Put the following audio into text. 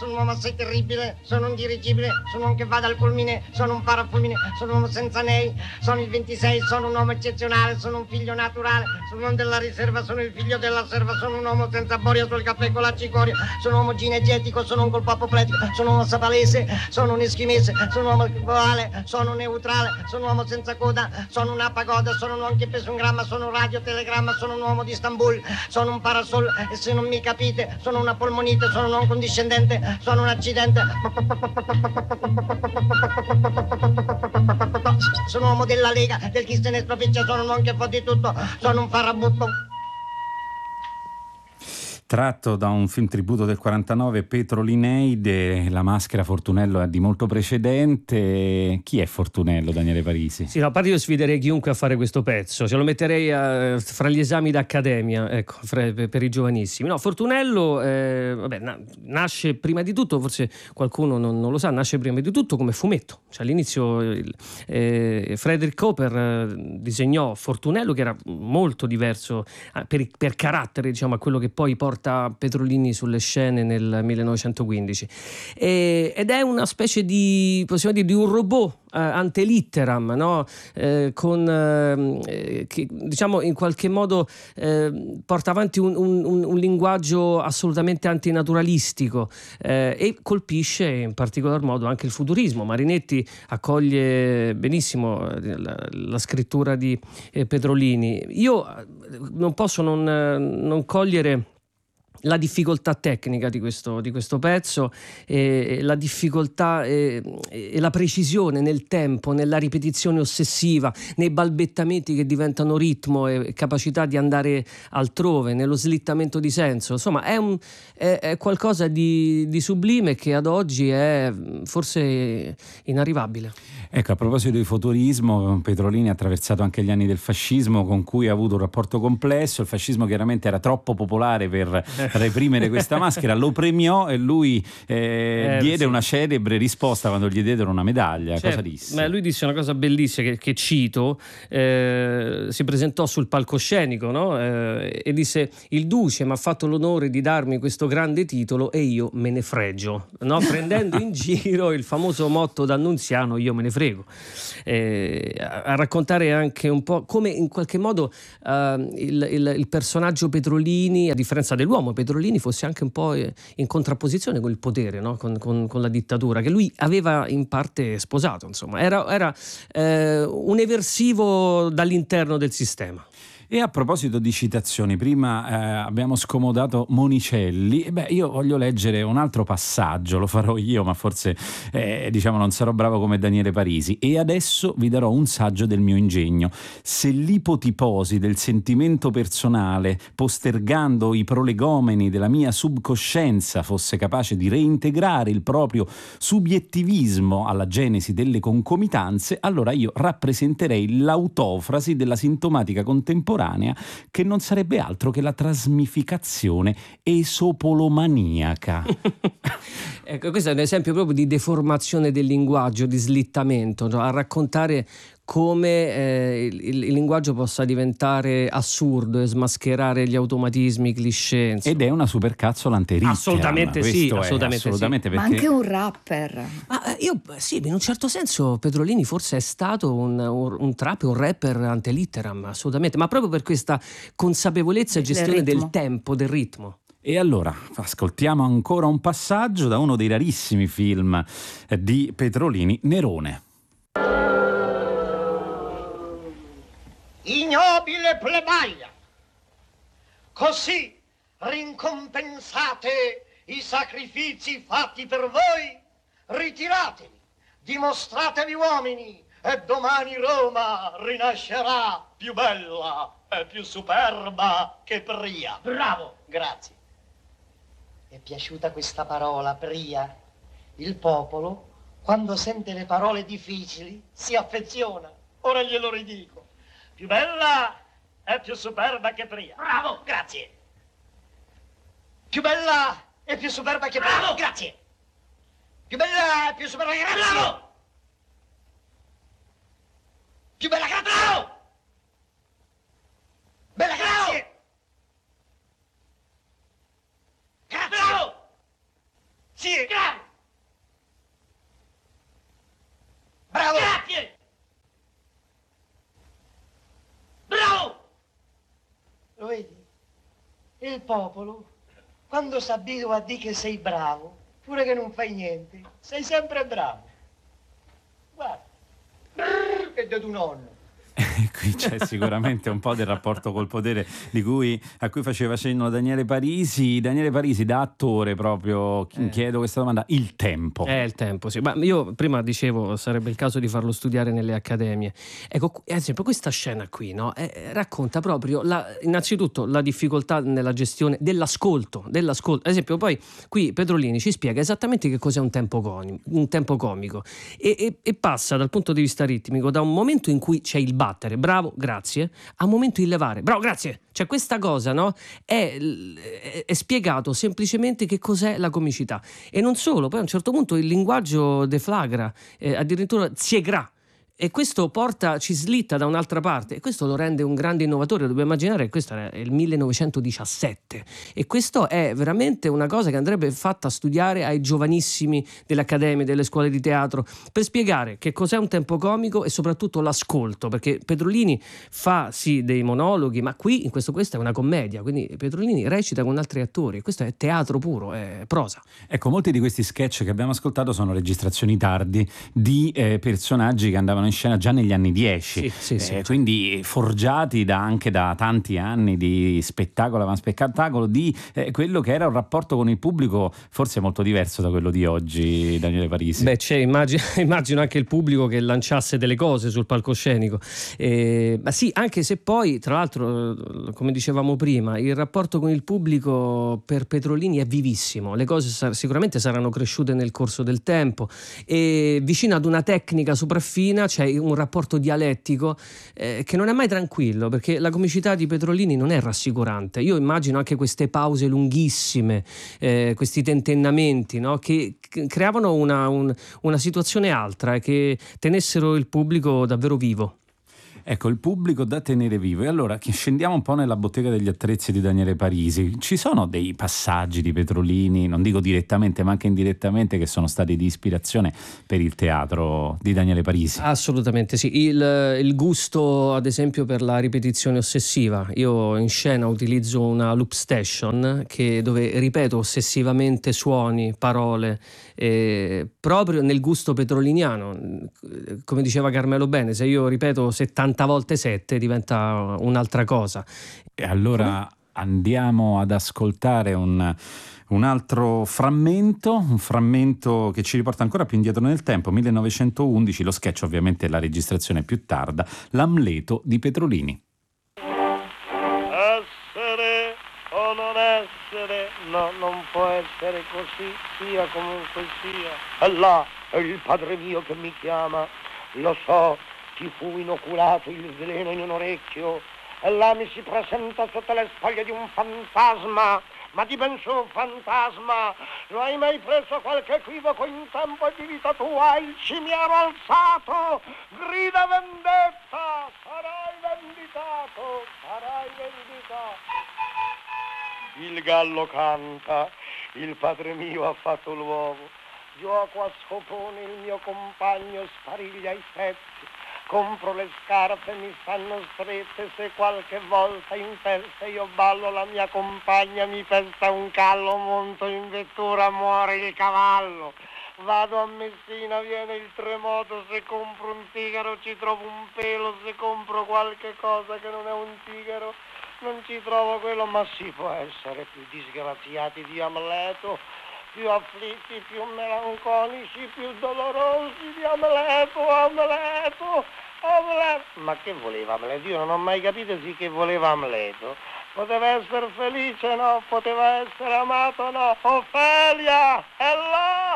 sono un uomo assai terribile, sono un dirigibile, sono un uomo che va dal fulmine, sono un parafulmine, sono un uomo senza nei, sono il 26, sono un uomo eccezionale, sono un figlio naturale, sono un uomo della riserva, sono il figlio della serva, sono un uomo senza boria sul caffè con la cicoria, sono un uomo ginegetico, sono un colpo apopletico, sono un uomo sapalese, sono un eschimese, sono un uomo boale, sono un neutrale, sono un uomo senza coda, sono una pagoda, sono un uomo che pesa un gramma, sono un radiotelegamma, sono un uomo di Istanbul, sono un parasol e se non mi capite sono una polmonite, sono un condiscendente, sono un accidente, sono un uomo della Lega, del chi se ne stropiccia, sono un uomo che fa di tutto, sono un farabutto. Tratto da un film tributo del 49, Petrolineide, la maschera Fortunello è di molto precedente. Chi è Fortunello, Daniele Parisi? Sì, no, a parte io sfiderei chiunque a fare questo pezzo, ce lo metterei fra gli esami d'accademia, ecco, per i giovanissimi. No, Fortunello nasce prima di tutto, forse qualcuno non lo sa, nasce prima di tutto come fumetto. Cioè, all'inizio Frederick Cooper disegnò Fortunello, che era molto diverso per carattere, diciamo, a quello che poi porta Petrolini sulle scene nel 1915, ed è una specie di, possiamo dire, di un robot ante litteram, no? Che diciamo in qualche modo porta avanti un linguaggio assolutamente antinaturalistico e colpisce in particolar modo anche il futurismo. Marinetti accoglie benissimo la scrittura di Petrolini. Io non posso non cogliere la difficoltà tecnica di questo pezzo, la difficoltà e la precisione nel tempo, nella ripetizione ossessiva, nei balbettamenti che diventano ritmo e capacità di andare altrove, nello slittamento di senso. Insomma, è qualcosa di sublime che ad oggi è forse inarrivabile. Ecco, a proposito di futurismo, Petrolini ha attraversato anche gli anni del fascismo, con cui ha avuto un rapporto complesso. Il fascismo chiaramente era troppo popolare per reprimere questa maschera, lo premiò e lui diede una celebre risposta quando gli diedero una medaglia. Cosa disse? Ma lui disse una cosa bellissima che cito, si presentò sul palcoscenico, no? E disse: il duce mi ha fatto l'onore di darmi questo grande titolo e io me ne fregio, no? Prendendo in giro il famoso motto d'Annunziano, io me ne frego. A raccontare anche un po' come in qualche modo il personaggio Petrolini, a differenza dell'uomo Petrolini, fosse anche un po' in contrapposizione con il potere, no? con la dittatura che lui aveva in parte sposato. Insomma, era un eversivo dall'interno del sistema. E a proposito di citazioni, prima abbiamo scomodato Monicelli, io voglio leggere un altro passaggio, lo farò io, ma forse non sarò bravo come Daniele Parisi. E adesso vi darò un saggio del mio ingegno. Se l'ipotiposi del sentimento personale, postergando i prolegomeni della mia subcoscienza, fosse capace di reintegrare il proprio subiettivismo alla genesi delle concomitanze, allora io rappresenterei l'autofrasi della sintomatica contemporanea, che non sarebbe altro che la trasmificazione esopolomaniaca. Ecco, questo è un esempio proprio di deformazione del linguaggio, di slittamento, no? A raccontare come il linguaggio possa diventare assurdo e smascherare gli automatismi, i cliché, insomma. Ed è una supercazzola anterittera. Assolutamente sì, assolutamente sì. Ma anche un rapper. Sì, in un certo senso Petrolini forse è stato un trap, un rapper ante litteram, assolutamente, ma proprio per questa consapevolezza e gestione del tempo, del ritmo. E allora ascoltiamo ancora un passaggio da uno dei rarissimi film di Petrolini, Nerone. Ignobile plebaglia, così rincompensate i sacrifici fatti per voi, ritiratevi, dimostratevi uomini e domani Roma rinascerà più bella e più superba che Pria. Bravo! Grazie. È piaciuta questa parola, Pria? Il popolo, quando sente le parole difficili, si affeziona. Ora glielo ridico. Più bella e più superba che Pria. Bravo, grazie. Più bella e più superba che Pria. Bravo, grazie. Più bella e più superba che Pria. Bravo. Più bella che Bravo. Bella, grazie. Grazie. Bravo. Grazie! Bravo! Grazie! Bravo! Lo vedi? Il popolo, quando s'abitua a dire che sei bravo, pure che non fai niente, sei sempre bravo. Guarda, che da tuo nonno. Qui c'è sicuramente un po' del rapporto col potere a cui faceva cenno Daniele Parisi. Daniele Parisi, da attore proprio, chiedo questa domanda, il tempo. Il tempo, sì. Ma io prima dicevo sarebbe il caso di farlo studiare nelle accademie. Ecco, ad esempio questa scena qui, no? Racconta proprio innanzitutto la difficoltà nella gestione dell'ascolto. Ad esempio poi qui Petrolini ci spiega esattamente che cos'è un tempo comico e passa dal punto di vista ritmico da un momento in cui c'è il battere, bravo, grazie, a un momento il levare, bravo, grazie. Cioè questa cosa, no? È spiegato semplicemente che cos'è la comicità. E non solo, poi a un certo punto il linguaggio deflagra, addirittura ziegra. E questo ci slitta da un'altra parte e questo lo rende un grande innovatore. Dobbiamo immaginare che questo è il 1917 e questo è veramente una cosa che andrebbe fatta studiare ai giovanissimi delle accademie, delle scuole di teatro, per spiegare che cos'è un tempo comico e soprattutto l'ascolto, perché Petrolini fa sì dei monologhi, ma qui in questo è una commedia, quindi Petrolini recita con altri attori, questo è teatro puro, è prosa. Ecco, molti di questi sketch che abbiamo ascoltato sono registrazioni tardi di personaggi che andavano in scena già negli anni 10, sì. Quindi forgiati anche da tanti anni di spettacolo avanti spettacolo, di quello che era un rapporto con il pubblico forse molto diverso da quello di oggi, Daniele Parisi. Beh, immagino anche il pubblico che lanciasse delle cose sul palcoscenico, ma sì, anche se poi tra l'altro, come dicevamo prima, il rapporto con il pubblico per Petrolini è vivissimo, le cose sicuramente saranno cresciute nel corso del tempo e vicino ad una tecnica sopraffina c'è un rapporto dialettico che non è mai tranquillo, perché la comicità di Petrolini non è rassicurante. Io immagino anche queste pause lunghissime, questi tentennamenti, no? Che creavano una situazione altra e che tenessero il pubblico davvero vivo. Ecco, il pubblico da tenere vivo. E allora scendiamo un po' nella bottega degli attrezzi di Daniele Parisi. Ci sono dei passaggi di Petrolini, non dico direttamente ma anche indirettamente, che sono stati di ispirazione per il teatro di Daniele Parisi? Assolutamente sì, il gusto ad esempio per la ripetizione ossessiva. Io in scena utilizzo una loop station dove ripeto ossessivamente suoni, parole, proprio nel gusto petroliniano. Come diceva Carmelo Bene, se io ripeto 70 volte 7 diventa un'altra cosa. E allora andiamo ad ascoltare un altro frammento, un frammento che ci riporta ancora più indietro nel tempo, 1911, lo sketch ovviamente è la registrazione più tarda, l'Amleto di Petrolini. Essere o non essere, no, non può essere così, sia comunque sia. E là è il Padre mio che mi chiama, lo so, ti fu inoculato il veleno in un orecchio, e là mi si presenta sotto le spoglie di un fantasma, ma di ben su fantasma, lo hai mai preso qualche equivoco in tempo di vita tua, il cimiero alzato, grida vendetta, sarai vendicato, sarai vendicato. Il gallo canta, il Padre mio ha fatto l'uovo, gioco a scopone, il mio compagno spariglia i seppi, compro le scarpe, mi stanno strette, se qualche volta in festa io ballo, la mia compagna mi pesta un callo, monto in vettura, muore il cavallo. Vado a Messina, viene il tremoto, se compro un tigaro ci trovo un pelo, se compro qualche cosa che non è un tigaro non ci trovo quello, ma si può essere più disgraziati di Amleto, più afflitti, più melanconici, più dolorosi di Amleto. Ma che voleva Amleto? Io non ho mai capito sì che voleva Amleto. Poteva essere felice, no? Poteva essere amato, no? Ofelia, è là!